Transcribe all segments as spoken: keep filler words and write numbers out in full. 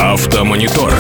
Автомонитор.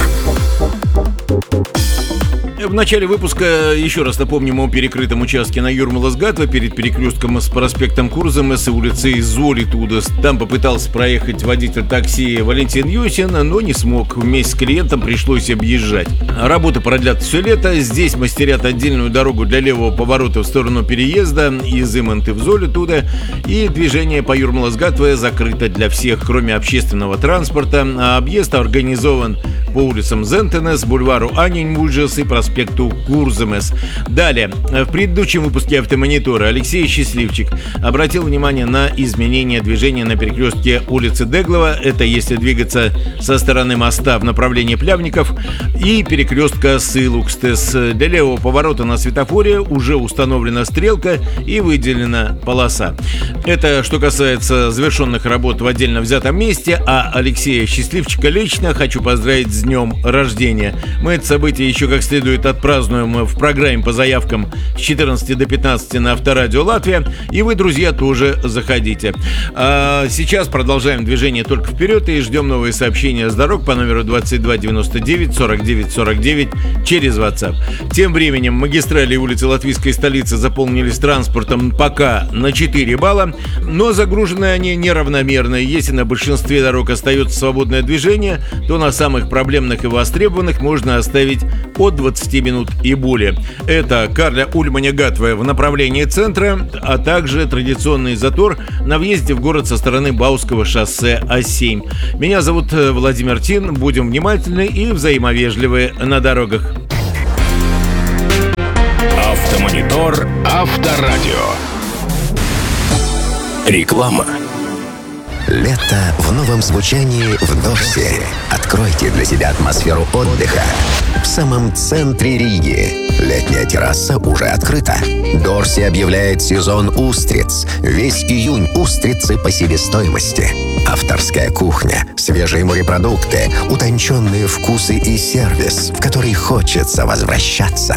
В начале выпуска еще раз напомним о перекрытом участке на Юрмала-Гатва перед перекрестком с проспектом Курзамес и улицей Золитудас. Там попытался проехать водитель такси Валентин Юсин, но не смог. Вместе с клиентом пришлось объезжать. Работы продлят все лето. Здесь мастерят отдельную дорогу для левого поворота в сторону переезда из Иманты в Золитуда. И движение по Юрмала-Гатве закрыто для всех, кроме общественного транспорта. А объезд организован по улицам Зентенес, бульвару Анинь-Мульжес и проспекту Курзамес. Далее. В предыдущем выпуске Автомонитора Алексей Счастливчик обратил внимание на изменение движения на перекрестке улицы Деглова. Это если двигаться со стороны моста в направлении Плявников и перекрестка Сылукстес. Для левого поворота на светофоре уже установлена стрелка и выделена полоса. Это что касается завершенных работ в отдельно взятом месте, а Алексея Счастливчика лично хочу поздравить с днем рождения. Мы это событие еще как следует отпразднуем в программе по заявкам с четырнадцати до пятнадцати на Авторадио Латвия. И вы, друзья, тоже заходите. А сейчас продолжаем движение только вперед и ждем новые сообщения с дорог по номеру двадцать два девяносто девять сорок девять сорок девять через WhatsApp. Тем временем магистрали и улицы латвийской столицы заполнились транспортом пока на четыре балла, но загружены они неравномерно. Если на большинстве дорог остается свободное движение, то на самых проблемных и востребованных можно оставить от двадцати минут и более. Это Карля Ульманя Гатве в направлении центра, а также традиционный затор на въезде в город со стороны Бауского шоссе А семь. Меня зовут Владимир Тин. Будем внимательны и взаимовежливы на дорогах. Автомонитор Авторадио. Реклама. Лето в новом звучании в Дорсе. Откройте для себя атмосферу отдыха в самом центре Риги. Летняя терраса уже открыта. Дорси объявляет сезон устриц. Весь июнь устрицы по себестоимости. Авторская кухня, свежие морепродукты, утонченные вкусы и сервис, в который хочется возвращаться.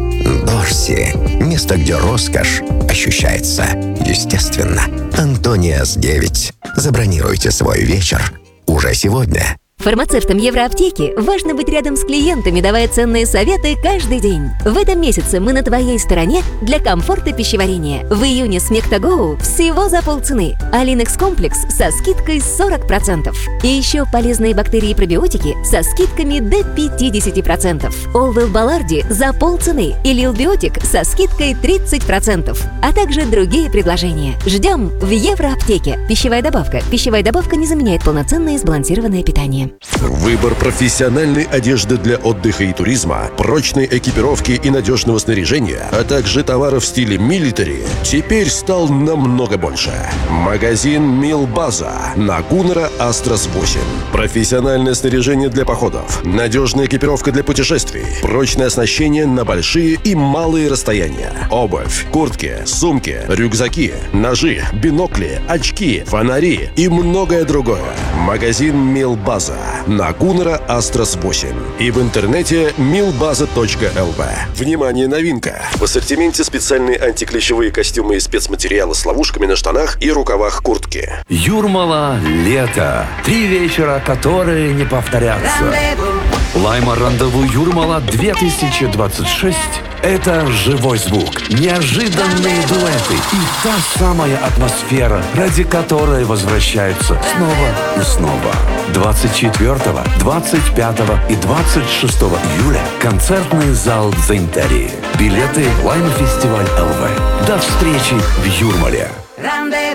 Дорси. Место, где роскошь ощущается естественно. Антониас девять. Забронируйте свой вечер уже сегодня. Фармацевтам Евроаптеки важно быть рядом с клиентами, давая ценные советы каждый день. В этом месяце мы на твоей стороне для комфорта пищеварения. В июне Смектагоу всего за полцены, а Линекс комплекс со скидкой сорок процентов. И еще полезные бактерии и пробиотики со скидками до пятьдесят процентов. Олвел Баларди за полцены и Лилбиотик со скидкой тридцать процентов. А также другие предложения. Ждем в Евроаптеке. Пищевая добавка. Пищевая добавка не заменяет полноценное сбалансированное питание. Выбор профессиональной одежды для отдыха и туризма, прочной экипировки и надежного снаряжения, а также товаров в стиле милитари теперь стал намного больше. Магазин Милбаза на Гуннера Астрас восемь. Профессиональное снаряжение для походов, надежная экипировка для путешествий, прочное оснащение на большие и малые расстояния, обувь, куртки, сумки, рюкзаки, ножи, бинокли, очки, фонари и многое другое. Магазин Милбаза на Гуннера Астрас восемь и в интернете милбаза точка эл ви. Внимание, новинка! В ассортименте специальные антиклещевые костюмы и спецматериалы с ловушками на штанах и рукавах куртки. Юрмала, лето. Три вечера, которые не повторятся. Лайма Рандеву Юрмала две тысячи двадцать шесть. Это живой звук, неожиданные дуэты и та самая атмосфера, ради которой возвращаются снова и снова. двадцать четвёртого, двадцать пятого и двадцать шестого июля концертный зал Дзинтари. Билеты Лайм Фестиваль эл ви. До встречи в Юрмале.